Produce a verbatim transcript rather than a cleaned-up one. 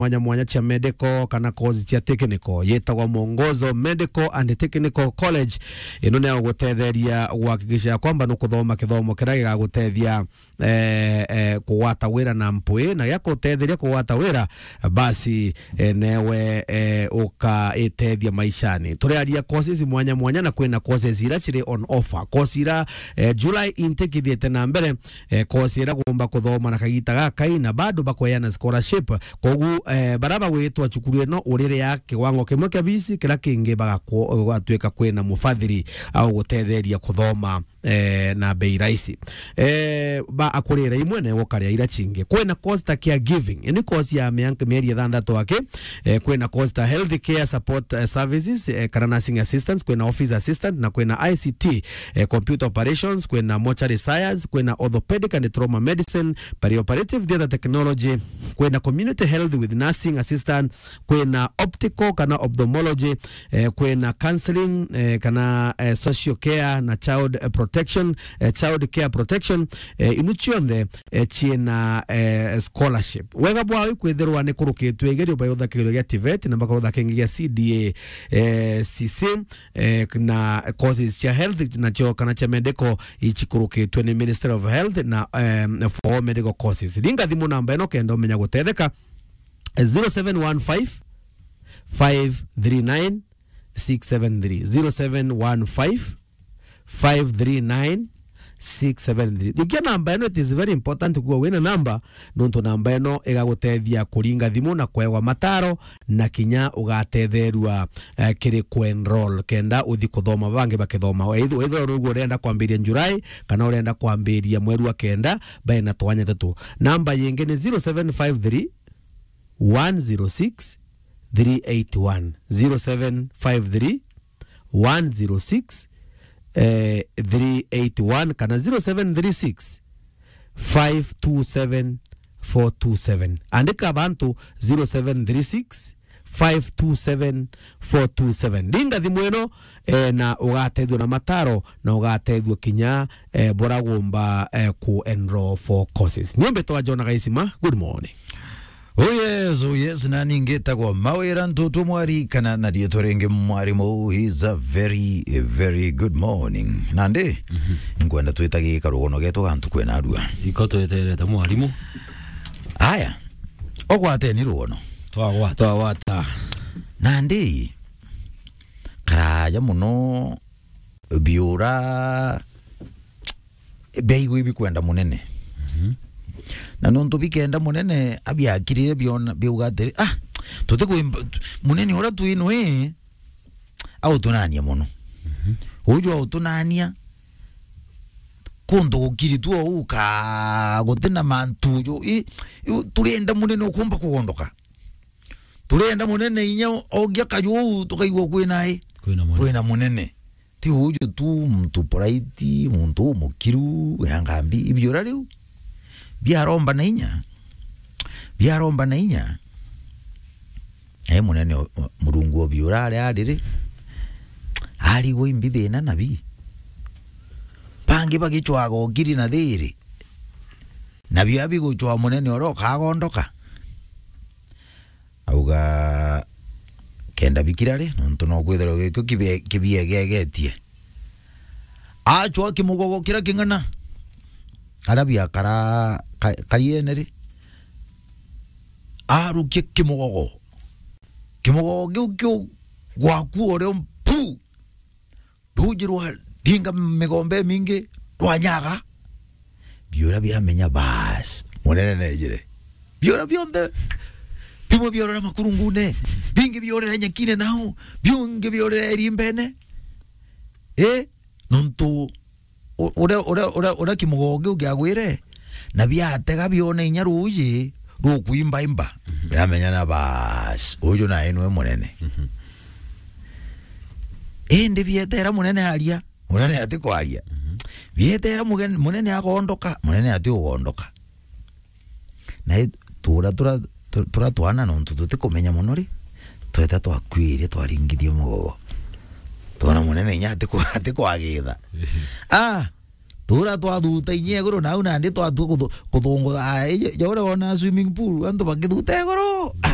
mwanya mwanya cha medical kana kozi cha technical yetagwa Mwongozo Medical and Technical College ino ne gutetheria gwakikisha kwamba no kuthoma kithomo kiria gagutethia eh, eh kuwata wira na mpwe na yako tetheria kuwata wira basi eh, newe eh, uka etethia maishani turiaria courses mwanya mwanya na kwina courses ira chiri on offer course ira eh, July intake thiete na mbere eh, course ira gomba kuthoma na kagita gaka na bado bakoyana scholarship kogu eh, baraba wetwa chukuru eno urire ya kiwango kimwe kya bisi kila kingi bagakwo atweka kwena mufadhili au gutetheria kuthoma eh, na bei raisi eh, ba akurira imwe ne wokaria ira chinge kwena course ta caregiving ini course ya mianka meri thandatu wake eh, kwena course ta health care support uh, services eh, kana nursing assistance kwena office assistant na kwena I C T eh, computer operations kwena mortuary science kwena orthopedic and trauma medicine perioperative theater technology kwena community health with nursing assistant kwena optical kana ophthalmology eh, kwena counseling eh, kana eh, social care na child eh, protection eh, child care protection eh, inuchionde eh, china eh, scholarship wega bwa kwetherwa ne kurukitwe gerio bayotha kiro ya T V E T na bakotha kengi ya C D A eh, C C eh, na courses cha health na cho kana cha medical ichikurukitwe ni Ministry of Health na um, for medical courses linga thimu namba eno kenda umenya gutetheka zero seven one five five three nine six seven three zero seven one five five three nine six seven three Dukia namba eno, it is very important kuwa wena namba nuntu namba eno ega gutethia kuringa thimu na kwewa mataro na kinya ugathetherua uh, kiri kwenroll kenda uthi kuthoma bange bakithoma either either rugo urenda kwambiria July kana urenda kwambiria mweri wa kenda baina twanya tatu namba yenge ni zero seven five three one zero six three eight one zero seven five three one zero six Uh, three eight one kana zero seven three six five two seven four two seven andika bantu zero seven three six five two seven four two seven linga thimweno eh, na ugatethio na mataro na ugatethio kinya eh, boragomba eh, ku enroll for courses niombe to John Gaisima. Good morning. Oh yes, oh yes, na ningeta kwa mawera ntoto mwari kana na dietorenge mwari mo. He's a very, a very good morning. Nande, mm -hmm. Ngwenda tuitagi karugono geto gantu kwena arua. Iko tuetereta mwarimu. Aya, ogwate ni rugono. Twagwata. Twagwata. Nande, karaja muno biura beigu ibi kwenda munene. Mhm. Mm na nonto bikenda munene abyakirire byona byugateri ah tote ko munene ora tuino eh autonania muno mhm ujo autonania kondo gukiri tuo uka gotena mantujo i turenda munene okumba kugondoka turenda munene inya ogya kajo tukaigwa kwinae kwina munene ti ujo tu mtu poraiti muntu mukiru yangambi ibyora leo biaromba na inya biaromba na inya eh munene murungu obiurale alire ali go imbide na nabi pange bagichwago giri na thiri nabi abigo chwa munene oro kagondoka auga kenda bikirale nonto no kwethero gekyo kibe kibie gegetie achwa kimugogo kira kingana arabia kara karieneri aru ke kimogogo kimogogo kyo gwaku ore mpu dujirwa dinga megombe mingi rwanyaga biura biamenya bas monene nejire biura bionde bimo biura makurungune bingi biura nyakine nao byunge biura erimbene eh nonto ora ora ora ora kimogogo gyagwire na byatega byone inyaruye rukwimba imba yamenya na bas uyo na enwe munene ende byetera munene alia munene ati kwalia byetera munene agondoka munene ati ugondoka na tura tura tura twana no tuti kumenya munori tweta twakwire twaringithie mugogo twana munene nyate kwa ati kwagitha ah tura twaduta inyegoro na una ndi twatu kuthungu ai jore wona swimming pool antu bakithuta egoro